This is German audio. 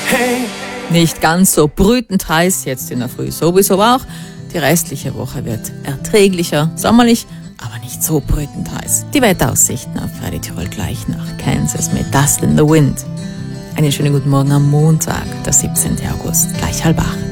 Nicht ganz so brütend heiß, jetzt in der Früh sowieso auch. Die restliche Woche wird erträglicher, sommerlich, aber nicht so brütend heiß. Die Wetteraussichten auf Radio Tirol gleich nach Kansas mit Dust in the Wind. Einen schönen guten Morgen am Montag, der 17. August, gleich 7:30.